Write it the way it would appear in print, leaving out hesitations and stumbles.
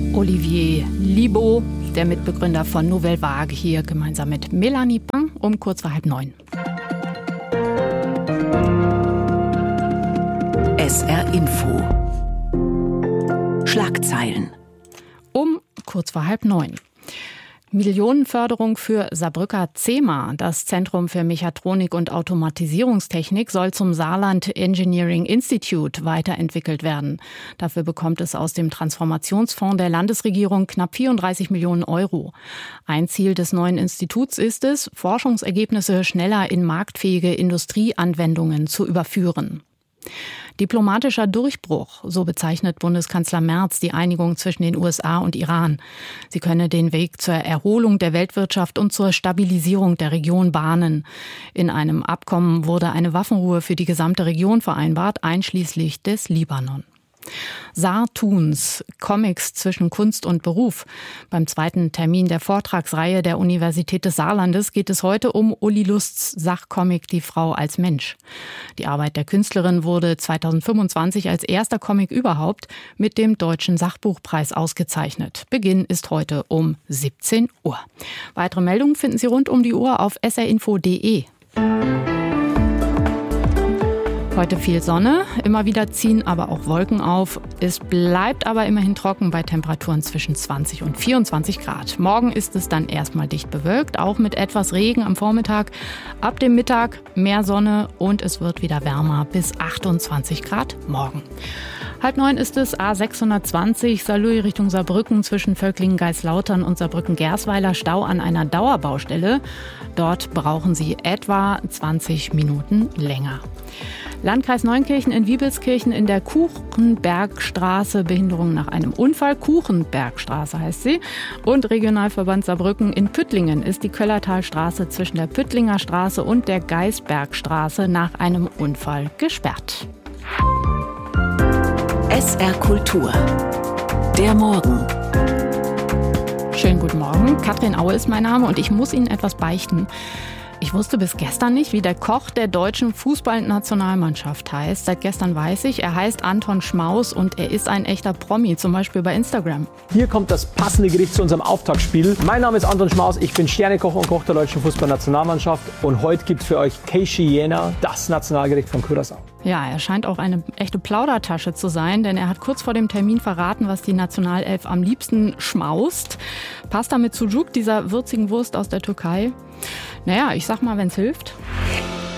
Olivier Libaud, der Mitbegründer von Nouvelle Vague, hier gemeinsam mit Melanie Pang um kurz vor 8:30. SR Info. Schlagzeilen. Um kurz vor 8:30. Millionenförderung für Saarbrücker CEMA. Das Zentrum für Mechatronik und Automatisierungstechnik soll zum Saarland Engineering Institute weiterentwickelt werden. Dafür bekommt es aus dem Transformationsfonds der Landesregierung knapp 34 Millionen Euro. Ein Ziel des neuen Instituts ist es, Forschungsergebnisse schneller in marktfähige Industrieanwendungen zu überführen. Diplomatischer Durchbruch, so bezeichnet Bundeskanzler Merz die Einigung zwischen den USA und Iran. Sie könne den Weg zur Erholung der Weltwirtschaft und zur Stabilisierung der Region bahnen. In einem Abkommen wurde eine Waffenruhe für die gesamte Region vereinbart, einschließlich des Libanon. Saartoons, Comics zwischen Kunst und Beruf. Beim zweiten Termin der Vortragsreihe der Universität des Saarlandes geht es heute um Uli Lusts Sachcomic Die Frau als Mensch. Die Arbeit der Künstlerin wurde 2025 als erster Comic überhaupt mit dem Deutschen Sachbuchpreis ausgezeichnet. Beginn ist heute um 17 Uhr. Weitere Meldungen finden Sie rund um die Uhr auf srinfo.de. Heute viel Sonne, immer wieder ziehen aber auch Wolken auf. Es bleibt aber immerhin trocken bei Temperaturen zwischen 20 und 24 Grad. Morgen ist es dann erstmal dicht bewölkt, auch mit etwas Regen am Vormittag. Ab dem Mittag mehr Sonne und es wird wieder wärmer bis 28 Grad morgen. 8:30 ist es, A620, Saarlouis Richtung Saarbrücken zwischen Völklingen-Geislautern und Saarbrücken-Gersweiler, Stau an einer Dauerbaustelle. Dort brauchen Sie etwa 20 Minuten länger. Landkreis Neunkirchen in Wiebelskirchen in der Kuchenbergstraße, Behinderung nach einem Unfall. Kuchenbergstraße heißt sie. Und Regionalverband Saarbrücken in Püttlingen ist die Köllertalstraße zwischen der Püttlinger Straße und der Geisbergstraße nach einem Unfall gesperrt. SR Kultur. Der Morgen. Schönen guten Morgen. Katrin Aue ist mein Name und ich muss Ihnen etwas beichten. Ich wusste bis gestern nicht, wie der Koch der deutschen Fußballnationalmannschaft heißt. Seit gestern weiß ich, er heißt Anton Schmaus und er ist ein echter Promi, zum Beispiel bei Instagram. Hier kommt das passende Gericht zu unserem Auftaktspiel. Mein Name ist Anton Schmaus, ich bin Sternekoch und Koch der deutschen Fußballnationalmannschaft. Und heute gibt es für euch Keishi Jena, das Nationalgericht von Curaçao. Ja, er scheint auch eine echte Plaudertasche zu sein, denn er hat kurz vor dem Termin verraten, was die Nationalelf am liebsten schmaust. Pasta mit Sucuk, dieser würzigen Wurst aus der Türkei. Naja, ich sag mal, wenn's hilft.